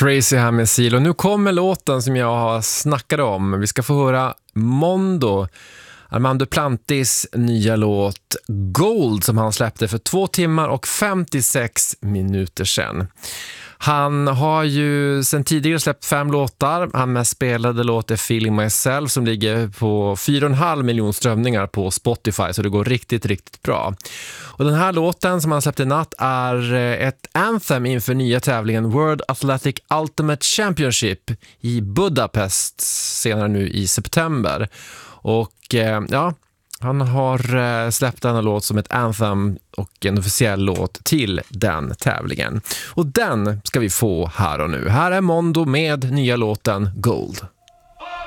Crazy här med Seal. Och nu kommer låten som jag har snackat om. Vi ska få höra Mondo, Armando Plantis nya låt Gold, som han släppte för 2 timmar och 56 minuter sedan. Han har ju sen tidigare släppt 5 låtar. Han mest spelade låt är Feeling Myself, som ligger på 4,5 miljoner strömningar på Spotify, så det går riktigt, riktigt bra. Och den här låten som han släppte i natt är ett anthem inför nya tävlingen World Athletic Ultimate Championship i Budapest senare nu i september. Och ja, han har släppt denna låt som ett anthem och en officiell låt till den tävlingen. Och den ska vi få här och nu. Här är Mondo med nya låten Gold.